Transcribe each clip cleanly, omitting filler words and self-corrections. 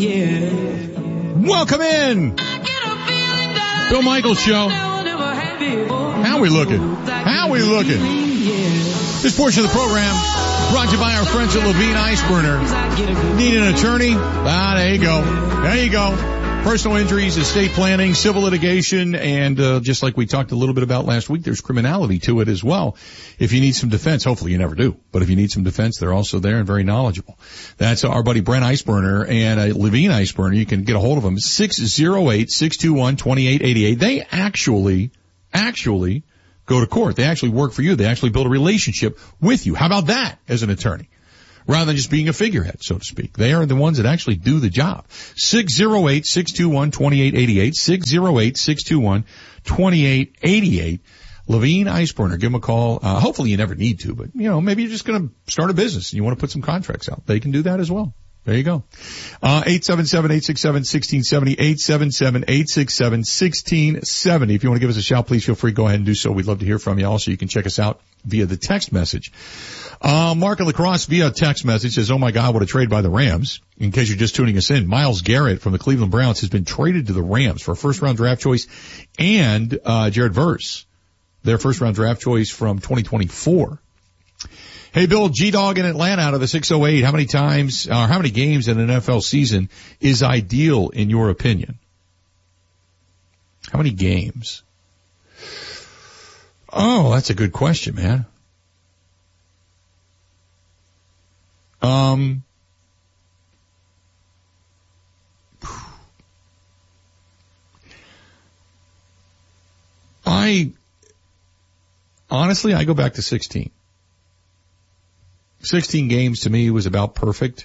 Welcome in. Bill Michaels Show. How we looking? This portion of the program brought to you by our friends at Levine Ice Burner. Need an attorney? There you go. Personal injuries, estate planning, civil litigation, and just like we talked a little bit about last week, there's criminality to it as well. If you need some defense, hopefully you never do, but if you need some defense, they're also there and very knowledgeable. That's our buddy Brent Iceburner and Levine Iceburner. You can get a hold of them, 608-621-2888. They actually go to court. They actually work for you. They actually build a relationship with you. How about that as an attorney? Rather than just being a figurehead, so to speak. They are the ones that actually do the job. 608-621-2888, 608-621-2888. Levine Iceburner, give them a call. Hopefully you never need to, but maybe you're just going to start a business and you want to put some contracts out. They can do that as well. There you go. 877-867-1670, 877-867-1670. If you want to give us a shout, please feel free. Go ahead and do so. We'd love to hear from you. Also, you can check us out via the text message. Mark in La Crosse via text message says, oh my God, what a trade by the Rams. In case you're just tuning us in, Myles Garrett from the Cleveland Browns has been traded to the Rams for a first round draft choice and, Jared Verse, their first round draft choice from 2024. Hey, Bill, G-Dog in Atlanta out of the 608. How many games in an NFL season is ideal in your opinion? How many games? Oh, that's a good question, man. I go back to 16. 16 games to me was about perfect.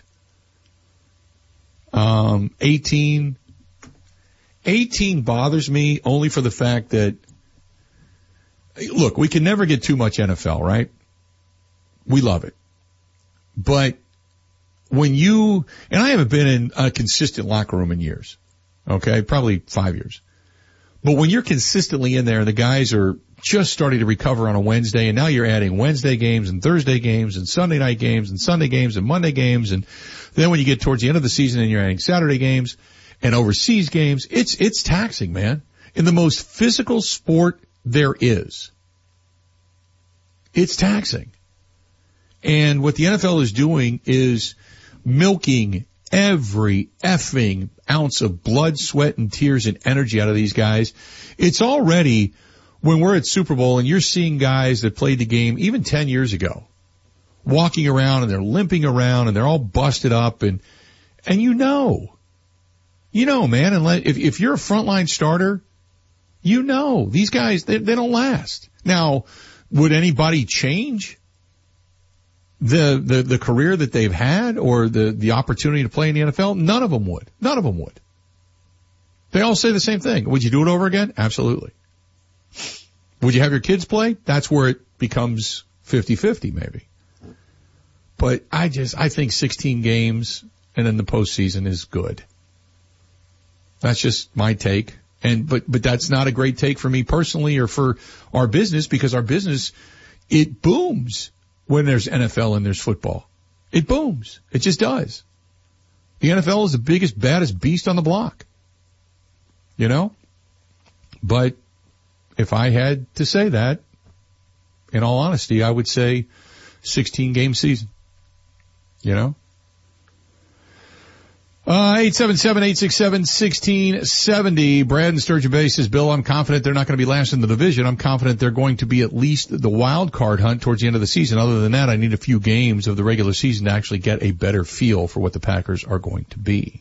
18 bothers me only for the fact that, look, we can never get too much NFL, right? We love it. But when and I haven't been in a consistent locker room in years, okay, probably 5 years. But when you're consistently in there and the guys are just starting to recover on a Wednesday, and now you're adding Wednesday games and Thursday games and Sunday night games and Sunday games and Monday games, and then when you get towards the end of the season and you're adding Saturday games and overseas games, it's taxing, man. In the most physical sport there is, it's taxing. And what the NFL is doing is milking every effing ounce of blood, sweat, and tears and energy out of these guys. It's already, when we're at Super Bowl and you're seeing guys that played the game even 10 years ago, walking around and they're limping around and they're all busted up and man, and if you're a frontline starter, these guys, they don't last. Now, would anybody change the career that they've had or the opportunity to play in the NFL? None of them would. They all say the same thing. Would you do it over again? Absolutely. Would you have your kids play? That's where it becomes 50-50 maybe. But I think 16 games and then the postseason is good. That's just my take. But that's not a great take for me personally or for our business, because our business, it booms when there's NFL and there's football. It booms. It just does. The NFL is the biggest, baddest beast on the block. But if I had to say that, in all honesty, I would say 16-game season. 877-867-1670. Brad in Sturgeon Bay says, Bill, I'm confident they're not going to be last in the division. I'm confident they're going to be at least the wild card hunt towards the end of the season. Other than that, I need a few games of the regular season to actually get a better feel for what the Packers are going to be.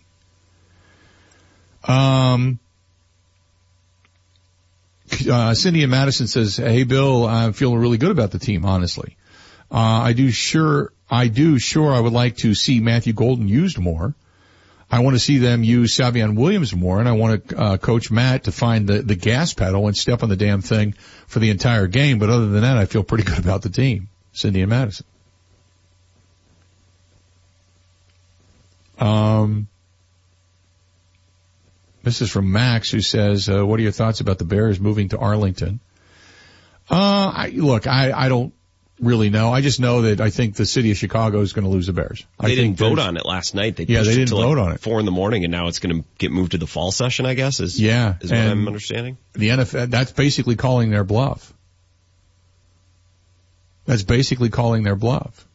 Cindy in Madison says, hey, Bill, I'm feeling really good about the team, honestly. I would like to see Matthew Golden used more. I want to see them use Savion Williams more, and I want Coach Matt to find the gas pedal and step on the damn thing for the entire game. But other than that, I feel pretty good about the team. Cindy and Madison. This is from Max, who says, what are your thoughts about the Bears moving to Arlington? I really know. I just know that I think the city of Chicago is going to lose the Bears. They didn't vote on it last night. They didn't vote on it. 4 a.m, and now it's going to get moved to the fall session, I guess, is what I'm understanding. The NFL, that's basically calling their bluff. That's basically calling their bluff.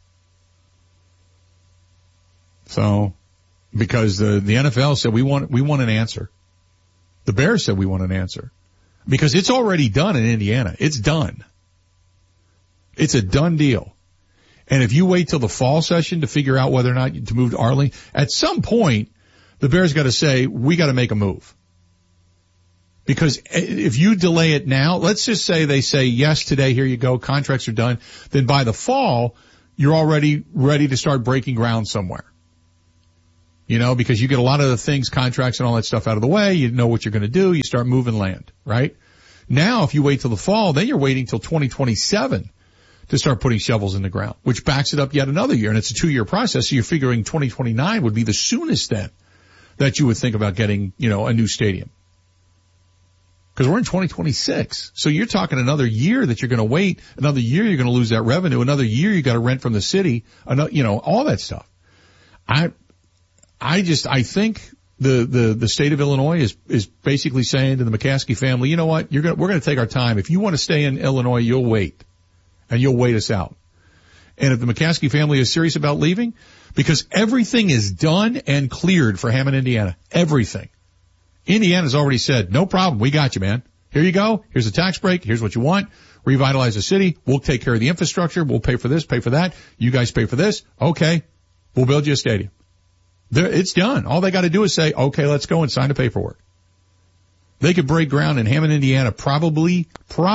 So, because the NFL said we want an answer. The Bears said we want an answer. Because it's already done in Indiana. It's done. It's a done deal. And if you wait till the fall session to figure out whether or not to move to Arlington, at some point, the Bears got to say, we got to make a move. Because if you delay it now, let's just say they say, yes, today, here you go, contracts are done. Then by the fall, you're already ready to start breaking ground somewhere. You know, because you get a lot of the things, contracts and all that stuff out of the way. You know what you're going to do. You start moving land, right? Now, if you wait till the fall, then you're waiting till 2027 to start putting shovels in the ground, which backs it up yet another year. And it's a 2-year process. So you're figuring 2029 would be the soonest then that you would think about getting, you know, a new stadium. Because we're in 2026. So you're talking another year that you're going to wait. Another year you're going to lose that revenue. Another year you got to rent from the city. You know, all that stuff. I think the state of Illinois is basically saying to the McCaskey family, you know what, we're going to take our time. If you want to stay in Illinois, you'll wait. And you'll wait us out. And if the McCaskey family is serious about leaving, because everything is done and cleared for Hammond, Indiana. Everything. Indiana's already said, no problem, we got you, man. Here you go. Here's a tax break. Here's what you want. Revitalize the city. We'll take care of the infrastructure. We'll pay for this, pay for that. You guys pay for this. Okay. We'll build you a stadium. It's done. All they got to do is say, okay, let's go and sign the paperwork. They could break ground in Hammond, Indiana probably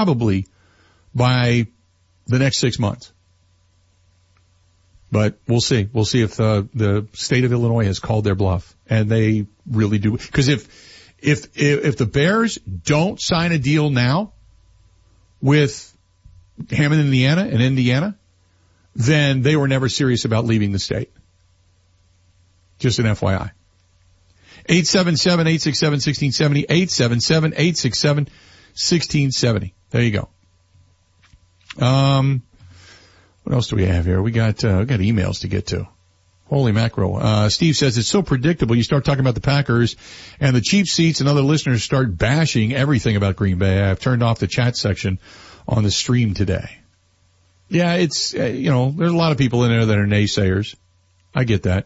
by the next 6 months. But we'll see. We'll see if the state of Illinois has called their bluff. And they really do. Because if the Bears don't sign a deal now with Hammond, Indiana, then they were never serious about leaving the state. Just an FYI. 877-867-1670, 877-867-1670. There you go. What else do we have here? We got emails to get to. Holy mackerel. Steve says it's so predictable. You start talking about the Packers and the cheap seats and other listeners start bashing everything about Green Bay. I've turned off the chat section on the stream today. Yeah, it's, there's a lot of people in there that are naysayers. I get that.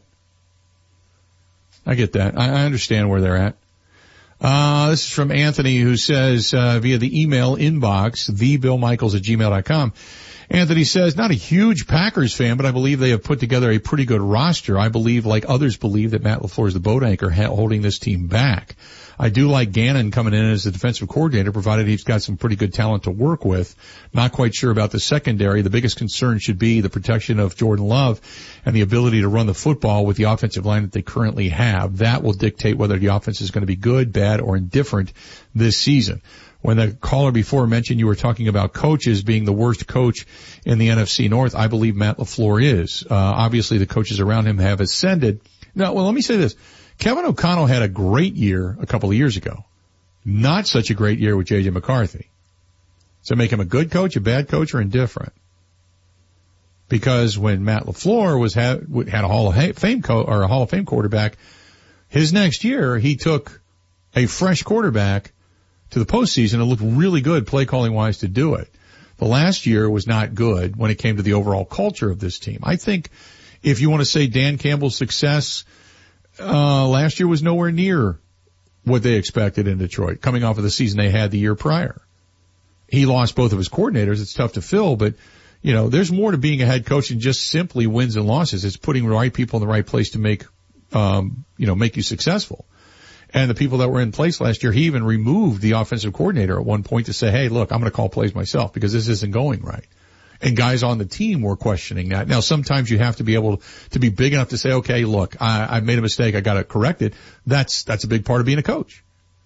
I understand where they're at. This is from Anthony, who says, via the email inbox, thebillmichaels@gmail.com. Anthony says, not a huge Packers fan, but I believe they have put together a pretty good roster. I believe, like others believe, that Matt LaFleur is the boat anchor holding this team back. I do like Gannon coming in as the defensive coordinator, provided he's got some pretty good talent to work with. Not quite sure about the secondary. The biggest concern should be the protection of Jordan Love and the ability to run the football with the offensive line that they currently have. That will dictate whether the offense is going to be good, bad, or indifferent this season. When the caller before mentioned you were talking about coaches being the worst coach in the NFC North, I believe Matt LaFleur is. Obviously the coaches around him have ascended. No, well, let me say this. Kevin O'Connell had a great year a couple of years ago. Not such a great year with J.J. McCarthy. So make him a good coach, a bad coach, or indifferent? Because when Matt LaFleur had a Hall of Fame or a Hall of Fame quarterback, his next year he took a fresh quarterback to the postseason and looked really good play calling wise to do it. The last year was not good when it came to the overall culture of this team. I think if you want to say Dan Campbell's success, last year was nowhere near what they expected in Detroit, coming off of the season they had the year prior. He lost both of his coordinators. It's tough to fill, but there's more to being a head coach than just simply wins and losses. It's putting the right people in the right place to make you successful. And the people that were in place last year, he even removed the offensive coordinator at one point to say, hey, look, I'm going to call plays myself because this isn't going right. And guys on the team were questioning that. Now, sometimes you have to be able to be big enough to say, okay, look, I made a mistake. I got to correct it. That's a big part of being a coach.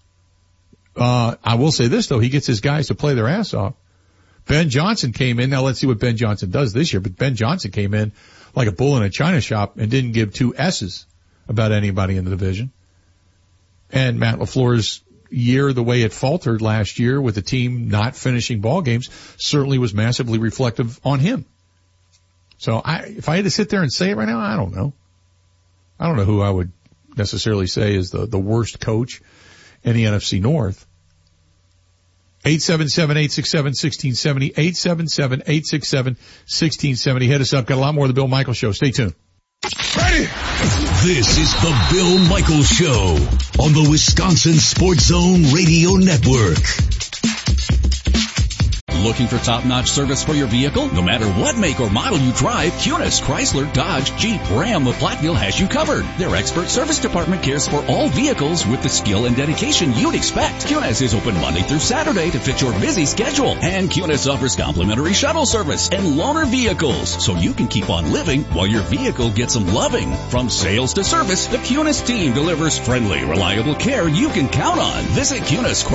I will say this, though. He gets his guys to play their ass off. Ben Johnson came in. Now, let's see what Ben Johnson does this year. But Ben Johnson came in like a bull in a china shop and didn't give two S's about anybody in the division. And Matt LaFleur's, year the way it faltered last year with the team not finishing ball games certainly was massively reflective on him. So if I had to sit there and say it right now, I don't know. I don't know who I would necessarily say is the worst coach in the NFC North. 877-867-1670, 877-867-1670. Hit us up. Got a lot more of the Bill Michaels Show. Stay tuned. Ready? This is the Bill Michaels Show on the Wisconsin Sports Zone Radio Network. Looking for top-notch service for your vehicle? No matter what make or model you drive, Kunis, Chrysler, Dodge, Jeep, Ram of Platteville has you covered. Their expert service department cares for all vehicles with the skill and dedication you'd expect. Kunis is open Monday through Saturday to fit your busy schedule. And Kunis offers complimentary shuttle service and loaner vehicles, so you can keep on living while your vehicle gets some loving. From sales to service, the Kunis team delivers friendly, reliable care you can count on. Visit Kunis